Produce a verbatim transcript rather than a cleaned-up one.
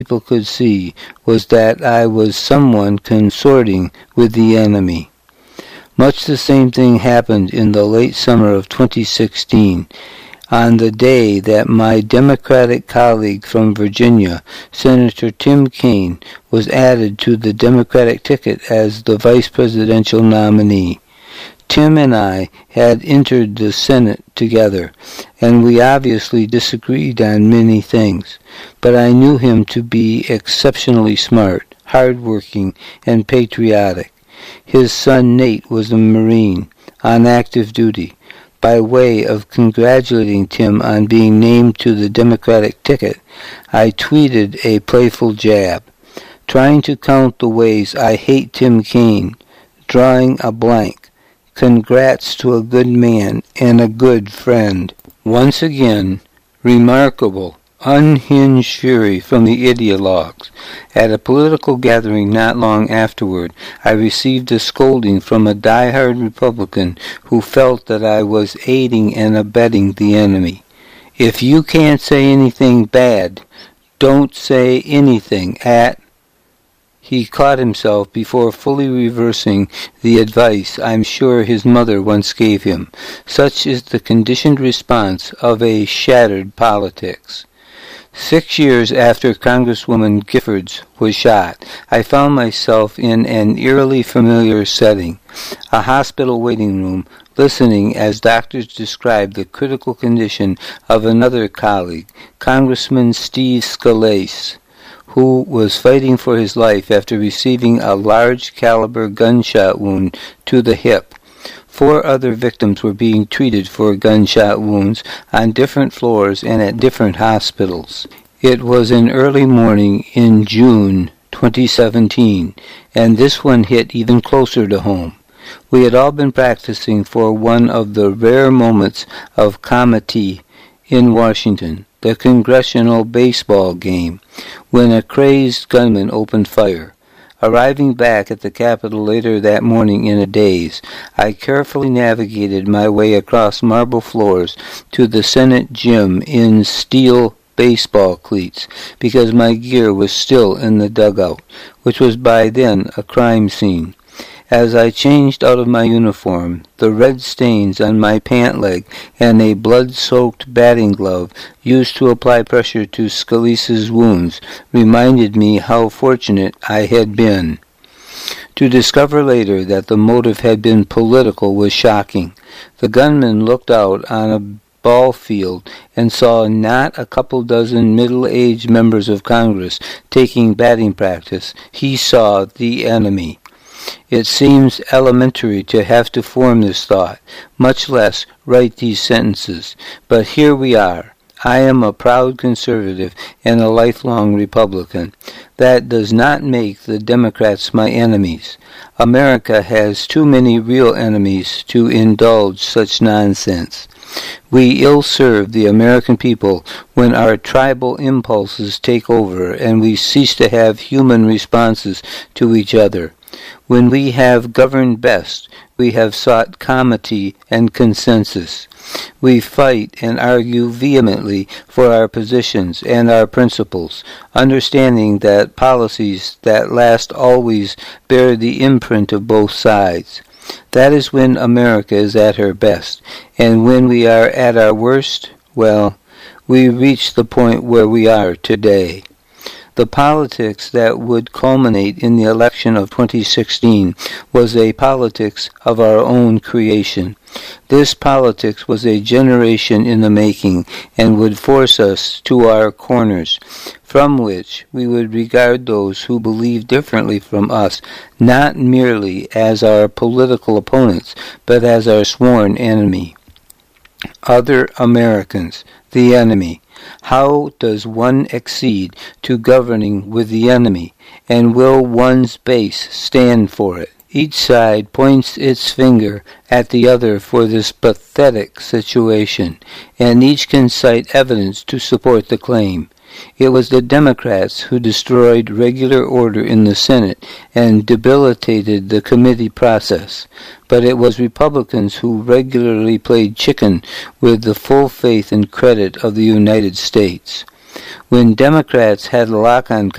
people could see was that I was someone consorting with the enemy. Much the same thing happened in the late summer of twenty sixteen, on the day that my Democratic colleague from Virginia, Senator Tim Kaine, was added to the Democratic ticket as the vice presidential nominee. Tim and I had entered the Senate together, and we obviously disagreed on many things, but I knew him to be exceptionally smart, hard-working, and patriotic. His son Nate was a Marine, on active duty. By way of congratulating Tim on being named to the Democratic ticket, I tweeted a playful jab, trying to count the ways I hate Tim Kaine, drawing a blank. Congrats to a good man and a good friend. Once again, remarkable, unhinged fury from the ideologues. At a political gathering not long afterward, I received a scolding from a die-hard Republican who felt that I was aiding and abetting the enemy. If you can't say anything bad, don't say anything at... He caught himself before fully reversing the advice I'm sure his mother once gave him. Such is the conditioned response of a shattered politics. Six years after Congresswoman Giffords was shot, I found myself in an eerily familiar setting, a hospital waiting room, listening as doctors described the critical condition of another colleague, Congressman Steve Scalise, who was fighting for his life after receiving a large-caliber gunshot wound to the hip. Four other victims were being treated for gunshot wounds on different floors and at different hospitals. It was an early morning in June twenty seventeen, and this one hit even closer to home. We had all been practicing for one of the rare moments of comity in Washington, the congressional baseball game, when a crazed gunman opened fire. Arriving back at the Capitol later that morning in a daze, I carefully navigated my way across marble floors to the Senate gym in steel baseball cleats, because my gear was still in the dugout, which was by then a crime scene. As I changed out of my uniform, the red stains on my pant leg and a blood-soaked batting glove used to apply pressure to Scalise's wounds reminded me how fortunate I had been. To discover later that the motive had been political was shocking. The gunman looked out on a ball field and saw not a couple dozen middle-aged members of Congress taking batting practice. He saw the enemy. It seems elementary to have to form this thought, much less write these sentences. But here we are. I am a proud conservative and a lifelong Republican. That does not make the Democrats my enemies. America has too many real enemies to indulge such nonsense. We ill-serve the American people when our tribal impulses take over and we cease to have human responses to each other. When we have governed best, we have sought comity and consensus. We fight and argue vehemently for our positions and our principles, understanding that policies that last always bear the imprint of both sides. That is when America is at her best, and when we are at our worst, well, we reach the point where we are today. The politics that would culminate in the election of twenty sixteen was a politics of our own creation. This politics was a generation in the making and would force us to our corners, from which we would regard those who believe differently from us not merely as our political opponents, but as our sworn enemy. Other Americans, the enemy. How does one accede to governing with the enemy, and will one's base stand for it? Each side points its finger at the other for this pathetic situation, and each can cite evidence to support the claim. It was the Democrats who destroyed regular order in the Senate and debilitated the committee process, but it was Republicans who regularly played chicken with the full faith and credit of the United States. When Democrats had a lock on